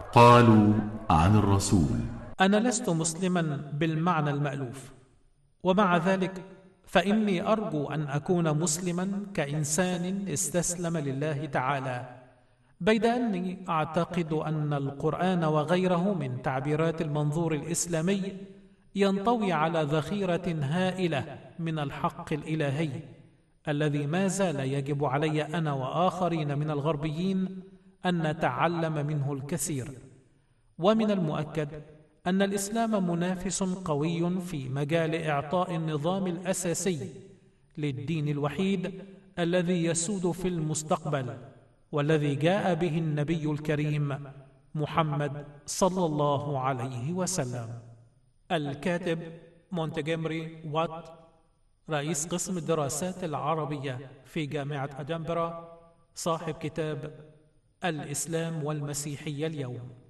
قالوا عن الرسول: أنا لست مسلما بالمعنى المألوف، ومع ذلك فإني أرجو أن أكون مسلما كإنسان استسلم لله تعالى، بيد أني أعتقد أن القرآن وغيره من تعبيرات المنظور الإسلامي ينطوي على ذخيرة هائلة من الحق الإلهي الذي ما زال يجب علي أنا وآخرين من الغربيين أن نتعلم منه الكثير. ومن المؤكد أن الإسلام منافس قوي في مجال إعطاء النظام الأساسي للدين الوحيد الذي يسود في المستقبل، والذي جاء به النبي الكريم محمد صلى الله عليه وسلم. الكاتب مونتجيمري وات، رئيس قسم الدراسات العربية في جامعة أدنبرا، صاحب كتاب الإسلام والمسيحية اليوم.